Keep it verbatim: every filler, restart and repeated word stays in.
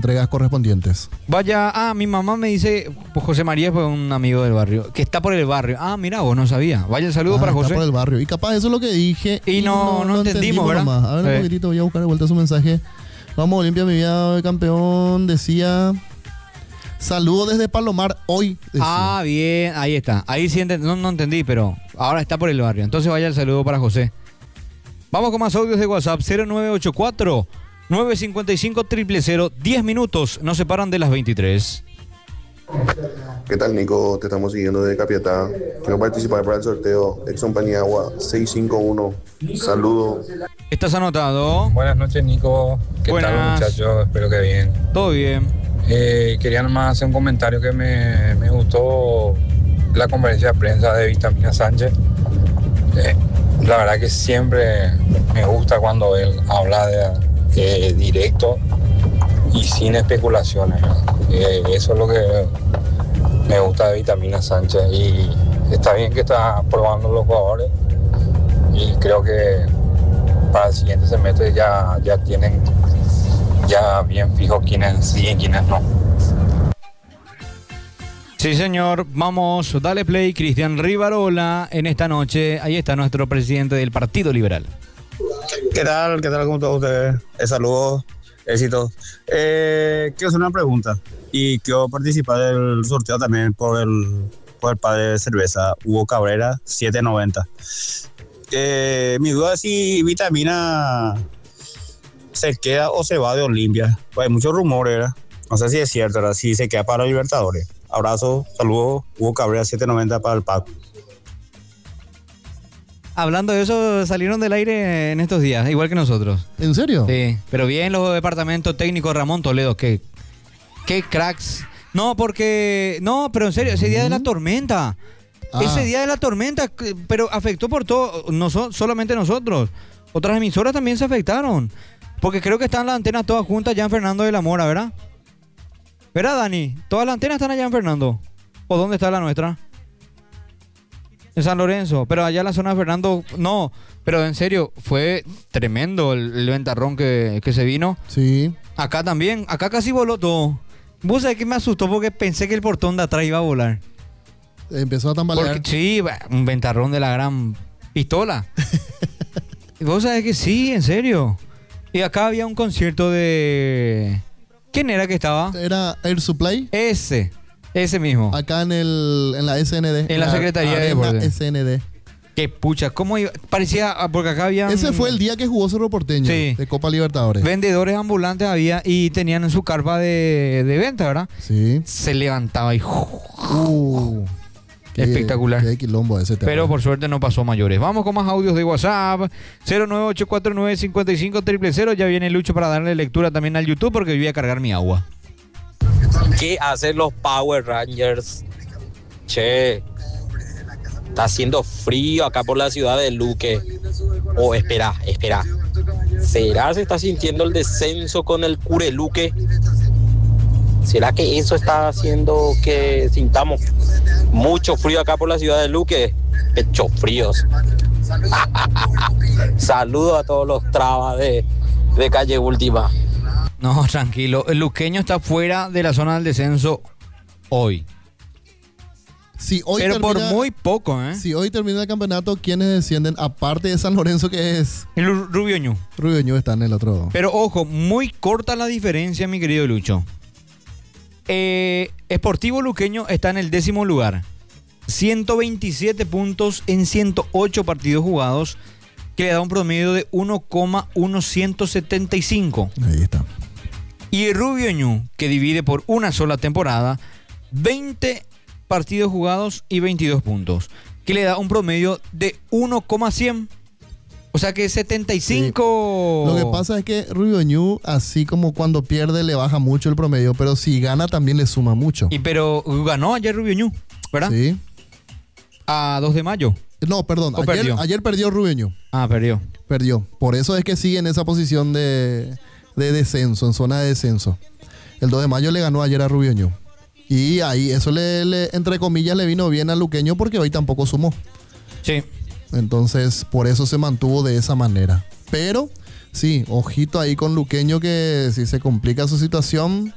entregas correspondientes. Vaya, ah, mi mamá me dice, pues José María fue un amigo del barrio, que está por el barrio. Ah, mira, vos no sabía. Vaya el saludo Ah, para está José. por el barrio. Y capaz eso es lo que dije. Y no- no entendimos, ¿verdad? nomás. A ver un Sí. poquitito, voy a buscar de vuelta su mensaje. Vamos, Olimpia, mi vida de campeón. Decía. Saludo desde Palomar hoy. Decía. Ah, bien, ahí está. Ahí sí enten- no, no entendí, pero ahora está por el barrio. Entonces vaya el saludo para José. Vamos con más audios de WhatsApp. cero nueve ocho cuatro, nueve cinco cinco, cero cero cero. diez minutos nos separan de las veintitrés. ¿Qué tal, Nico? Te estamos siguiendo desde Capiatá. Quiero participar para el sorteo Ex Compañía Agua seiscientos cincuenta y uno. Saludos. ¿Estás anotado? Buenas noches, Nico. ¿Qué Buenas. tal, muchachos? Espero que bien. Todo bien. Eh, quería nomás hacer un comentario que me, me gustó la conferencia de prensa de Vitamina Sánchez. Eh, la verdad que siempre me gusta cuando él habla de, de directo y sin especulaciones. Eh, eso es lo que me gusta de Vitamina Sánchez. Y está bien que está probando los jugadores. Y creo que para el siguiente semestre ya, ya tienen ya bien fijo quiénes sí y quiénes no. Sí, señor. Vamos, dale play, Cristian Rivarola. En esta noche, ahí está nuestro presidente del Partido Liberal. ¿Qué tal? ¿Qué tal? ¿Cómo están ustedes? Eh, saludos, éxitos. Eh, quiero hacer una pregunta y quiero participar del sorteo también por el, por el padre de cerveza, Hugo Cabrera, siete noventa. Eh, mi duda es si Vitamina se queda o se va de Olimpia. Pues hay muchos rumores, ¿verdad? No sé si es cierto, ¿verdad? Si se queda para los Libertadores. Abrazo, saludos, Hugo Cabrera, siete noventa para el P A C. Hablando de eso, salieron del aire en estos días, igual que nosotros. ¿En serio? Sí, pero bien los departamentos técnicos Ramón Toledo, que qué cracks. No, porque no, pero en serio, ese día de la tormenta. Ah. Ese día de la tormenta, que- pero afectó por todo, no so- solamente nosotros. Otras emisoras también se afectaron. Porque creo que están las antenas todas juntas allá en Fernando de la Mora, ¿verdad? ¿Verdad, Dani? Todas las antenas están allá en Fernando. ¿O dónde está la nuestra? En San Lorenzo. Pero allá en la zona de Fernando, no. Pero en serio, fue tremendo el, el ventarrón que, que se vino. Sí. Acá también, acá casi voló todo. Vos sabés que me asustó porque pensé que el portón de atrás iba a volar. Empezó a tambalear. Porque, sí, bah, un ventarrón de la gran pistola. Y vos sabés que sí, en serio. Y acá había un concierto de... ¿Quién era que estaba? Era Air Supply. Ese, ese mismo. Acá en el en la S N D. En la Secretaría de Arena Deportes. S N D. Qué pucha, ¿cómo iba? Parecía, ah, porque acá había... Ese fue el día que jugó Cerro Porteño Sí. de Copa Libertadores. Vendedores ambulantes había y tenían en su carpa de, de venta, ¿verdad? Sí. Se levantaba y... Uh, qué- Espectacular. Qué quilombo ese tema. Pero por suerte no pasó mayores. Vamos con más audios de WhatsApp. cero nueve ocho cuatro nueve cinco cinco cero cero cero. Ya viene Lucho para darle lectura también al YouTube porque voy a cargar mi agua. ¿Qué hacen los Power Rangers? Che, está haciendo frío acá por la ciudad de Luque. Oh, espera, espera. ¿Será se está sintiendo el descenso con el Cureluque? ¿Será que eso está haciendo que sintamos mucho frío acá por la ciudad de Luque? Pechos fríos. Saludos a todos los trabas de, de calle Última. No, tranquilo. El luqueño está fuera de la zona del descenso hoy. Si hoy Pero por termina- muy poco, ¿eh? Si hoy termina el campeonato, ¿quiénes descienden? Aparte de San Lorenzo, que es El Ru- Rubio Ñu. Rubio Ñu, está en el otro. Pero ojo, muy corta la diferencia, mi querido Lucho. Eh, Sportivo Luqueño está en el décimo lugar. ciento veintisiete puntos en ciento ocho partidos jugados, que le da un promedio de uno coma ciento setenta y cinco. Ahí está. Y el Rubio Ñu, que divide por una sola temporada, veinte partidos jugados y veintidós puntos, que le da un promedio de uno coma cien. O sea que setenta y cinco... Lo que pasa es que Rubio Ñu, así como cuando pierde, le baja mucho el promedio, pero si gana también le suma mucho. Y pero ganó ayer Rubio Ñu, ¿verdad? Sí. A dos de mayo. No, perdón. ¿O Ayer perdió? ayer perdió Rubio Ñu. Ah, perdió. Perdió. Por eso es que sigue en esa posición de, de descenso, en zona de descenso. El dos de mayo le ganó ayer a Rubio Ñu. Y ahí eso le, le, entre comillas, le vino bien al luqueño porque hoy tampoco sumó. Sí. Entonces, por eso se mantuvo de esa manera. Pero, sí, ojito ahí con Luqueño, que si se complica su situación,